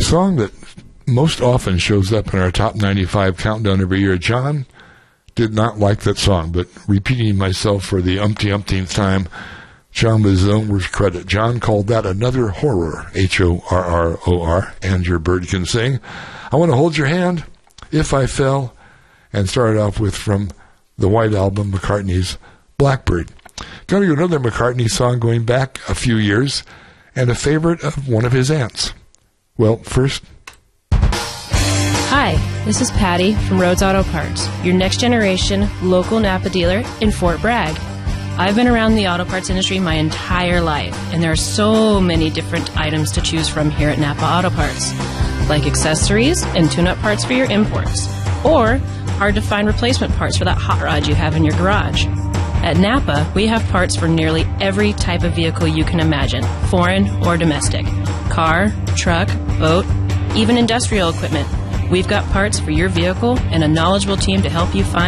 song that most often shows up in our top 95 countdown every year. John did not like that song, but repeating myself for the umpteenth time, John, with his own words credit, John called that another horror, Horror, and your bird can sing. I Want to Hold Your Hand, If I Fell, and started off with, from the White Album, McCartney's Blackbird. Going to another McCartney song going back a few years, and a favorite of one of his aunts. Well, first... Hi, this is Patty from Rhodes Auto Parts, your next-generation local Napa dealer in Fort Bragg. I've been around the auto parts industry my entire life, and there are so many different items to choose from here at Napa Auto Parts, like accessories and tune-up parts for your imports, or hard-to-find replacement parts for that hot rod you have in your garage. At Napa, we have parts for nearly every type of vehicle you can imagine, foreign or domestic. Car, truck, boat, even industrial equipment. We've got parts for your vehicle and a knowledgeable team to help you find